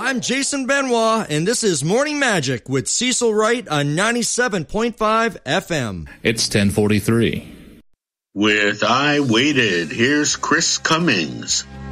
I'm Jason Benoit, and this is Morning Magic with Cecil Wright on 97.5 FM. It's 10:43. With I Waited, here's Chris Cummings.